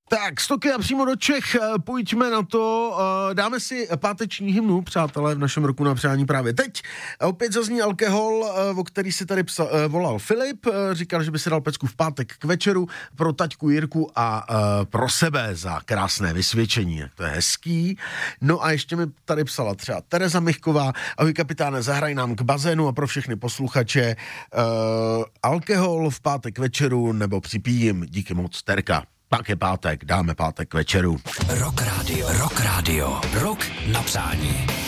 Tak, stoky a přímo do Čech, pojďme na to, dáme si páteční hymnu, přátelé, v našem roku na přání právě teď. Opět zazní alkohol, o který si tady volal Filip, říkal, že by si dal pecku v pátek k večeru pro taťku Jirku a pro sebe za krásné vysvědčení, to je hezký. No a ještě mi tady psala třeba Tereza Michková, ahoj kapitáne, zahraj nám k bazénu a pro všechny posluchače alkohol v pátek k večeru nebo připijím, díky moc, Terka. Pak je pátek, dáme pátek k večeru. Rock Radio, rok na přání.